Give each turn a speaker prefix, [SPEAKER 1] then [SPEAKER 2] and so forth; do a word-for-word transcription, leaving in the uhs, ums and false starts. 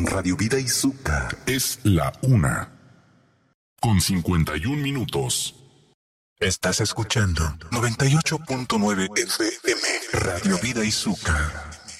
[SPEAKER 1] en Radio Vida Izúcar.
[SPEAKER 2] Es la una, con cincuenta y un minutos.
[SPEAKER 1] Estás escuchando noventa y ocho punto nueve F M, Radio Vida Izúcar.